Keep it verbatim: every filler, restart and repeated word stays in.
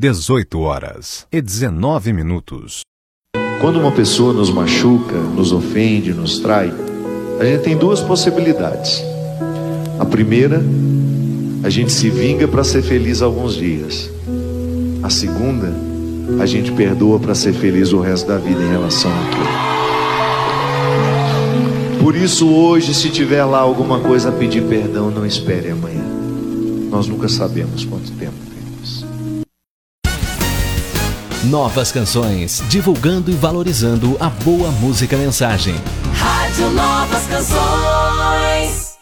dezoito horas e dezenove minutos. Quando uma pessoa nos machuca, nos ofende, nos trai, a gente tem duas possibilidades. A primeira, a gente se vinga para ser feliz alguns dias. A segunda, a gente perdoa para ser feliz o resto da vida em relação àquilo. Por isso hoje, se tiver lá alguma coisa a pedir perdão, não espere amanhã. Nós nunca sabemos quanto tempo temos. Novas canções, divulgando e valorizando a boa música mensagem. Rádio Novas Canções.